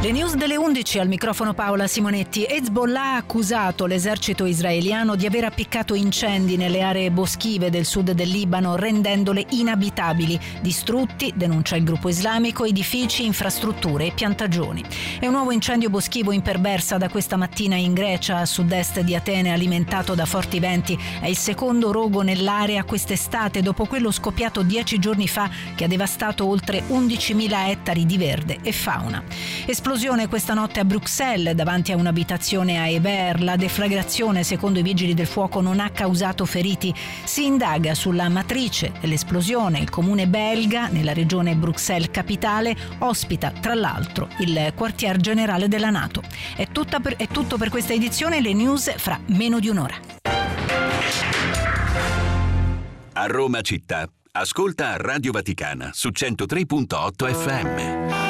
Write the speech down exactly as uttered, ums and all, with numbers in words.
Le news delle undici, al microfono Paola Simonetti. Hezbollah ha accusato l'esercito israeliano di aver appiccato incendi nelle aree boschive del sud del Libano, rendendole inabitabili. Distrutti, denuncia il gruppo islamico, edifici, infrastrutture e piantagioni. È un nuovo incendio boschivo imperversa da questa mattina in Grecia, a sud-est di Atene, alimentato da forti venti. È il secondo rogo nell'area quest'estate, dopo quello scoppiato dieci giorni fa, che ha devastato oltre undicimila ettari di verde e fauna. Esplosione questa notte a Bruxelles, davanti a un'abitazione a Eber. La deflagrazione, secondo i vigili del fuoco, non ha causato feriti. Si indaga sulla matrice dell'esplosione. Il comune belga, nella regione Bruxelles capitale, ospita tra l'altro il quartier generale della NATO. È, tutta per, è tutto per questa edizione, le news fra meno di un'ora. A Roma città, ascolta Radio Vaticana su centotré virgola otto effe emme.